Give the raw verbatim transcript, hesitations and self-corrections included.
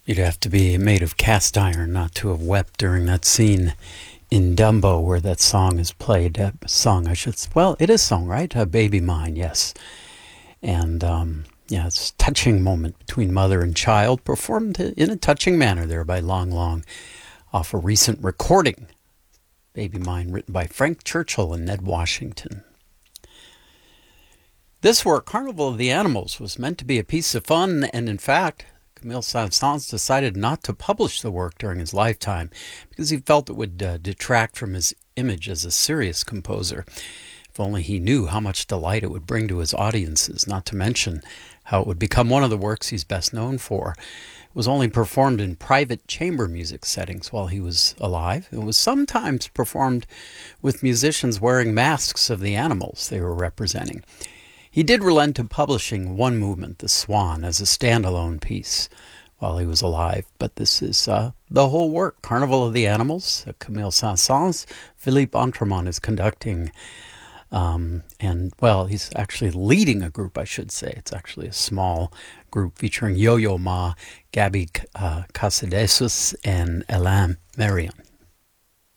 You'd have to be made of cast iron not to have wept during that scene in Dumbo where that song is played. Uh, song, I should. Well, it is song, right? Uh, Baby Mine, yes. And um, yeah, it's a touching moment between mother and child, performed in a touching manner there by Long Long, off a recent recording. Baby Mine, written by Frank Churchill and Ned Washington. This work, Carnival of the Animals, was meant to be a piece of fun, and in fact, Camille Saint-Saëns decided not to publish the work during his lifetime because he felt it would uh, detract from his image as a serious composer. If only he knew how much delight it would bring to his audiences, not to mention how it would become one of the works he's best known for. It was only performed in private chamber music settings while he was alive. It was sometimes performed with musicians wearing masks of the animals they were representing. He did relent to publishing one movement, The Swan, as a standalone piece while he was alive. But this is uh, the whole work, Carnival of the Animals. Uh, Camille Saint-Saëns, Philippe Entremont is conducting. Um, and, well, he's actually leading a group, I should say. It's actually a small group featuring Yo-Yo Ma, Gabby uh, Casadesus, and Alain Marion.